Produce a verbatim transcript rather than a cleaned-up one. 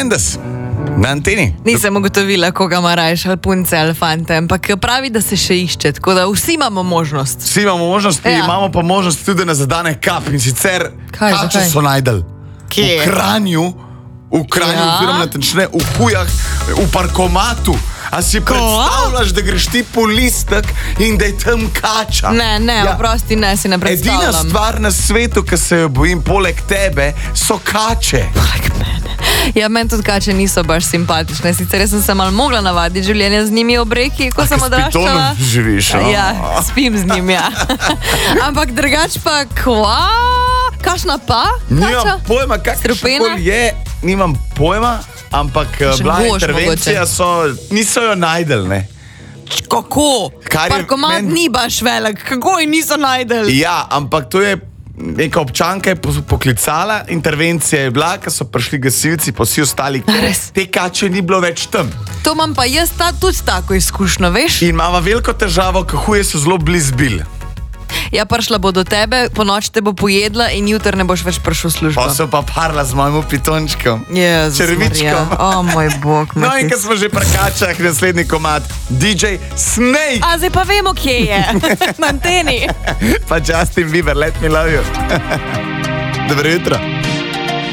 Mendes, na anteni. Nisem ugotovila, koga ima rajš, ali punce ali fante, ampak pravi, da se še išče, tako da vsi imamo možnost. Vsi imamo možnost, Ja. imamo pa možnost tudi, da nas zadane kap in sicer Kaj, kače zakaj? so najdel. Kje? V Kranju, v Kranju, Ja. oziroma natančneje v Hujah, v parkomatu. A si predstavljaš, da greš ti po listek in da je tam kača? Ne, ne, Ja. oprosti, ne, si ne Edina predstavljam. stvar na svetu, ki se jo bojim poleg tebe, so kače. Ja, meni tudi kače niso baš simpatične, sicer jaz sem se malo mogla navaditi življenja z njimi ob reki, ko sem s odraščala. pitonom živiš, a? Ja, spim z njim, ja. Ampak drugač pa, kva? Kašna pa? Nimam Kača? pojma, kakšna Strupena? koli je, nimam pojma, ampak Še bila boš intervencija, so, niso jo najdel, ne. Kako? Kar je Parkomat meni- ni baš velik, kako jih niso najdeli? Ja, ampak to je neka občanka je po- poklicala, intervencija je bila, ker so prišli gasilci, pa vsi ostali, ker Res? te kače ni bilo več tam. To imam pa jaz ta, tudi tako izkušnjo, veš? In imamo veliko težavo, ker huje so zelo blizu bil. Ja, prišla bo do tebe, po noči te bo pojedla in jutri ne boš več prišel v službo. Pa sem pa parla z mojim pitončkom. Jezus Červičkom. Marija. O moj bog. No in Matic. ker smo že pri kačah, naslednji komad, D J Snake, A zdaj pa vemo, kje je. Na anteni. pa Justin Bieber, let me love you. Dobro jutro.